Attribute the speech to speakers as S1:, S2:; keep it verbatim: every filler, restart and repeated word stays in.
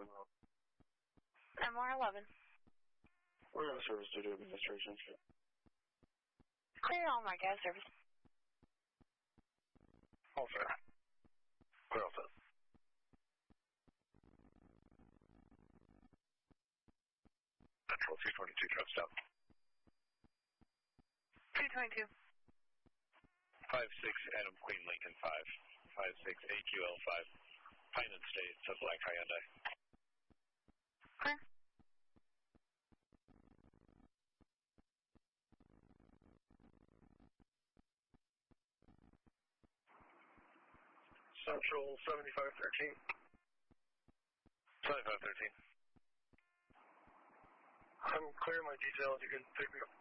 S1: M R eleven.
S2: We're on service due to administration.
S1: Clear all my gas service.
S2: All set. Clear all set. Central two twenty-two, truck stop.
S1: two twenty-two.
S2: five six Adam Queen Lincoln five. five six A Q L five. Pine and State, it's a black Hyundai.
S1: Clear.
S2: Central seventy-five thirteen. seventy-five thirteen. I'm clearing my details. You can pick me up.